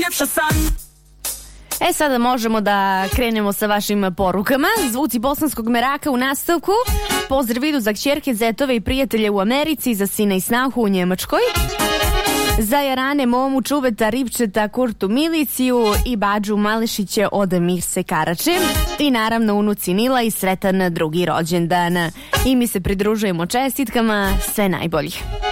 ljepša san. Sada možemo da krenemo sa vašim porukama. Zvuci bosanskog meraka u nastavku. Pozdrav idu za kćerke, zetove i prijatelje u Americi, za sina i snahu u Njemačkoj. Za Jarane, Momu, Čubeta, Ripčeta, Kurtu, Miliciju i Badžu Malešiće od Mirse Karače. I naravno unuci Nila i sretan drugi rođendan. I mi se pridružujemo čestitkama, sve najboljih.